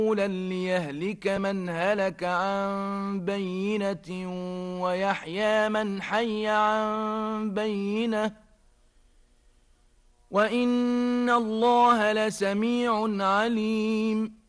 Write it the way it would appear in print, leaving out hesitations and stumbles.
رسولا ليهلك من هلك عن بينة ويحيى من حي عن بينة وإن الله لسميع عليم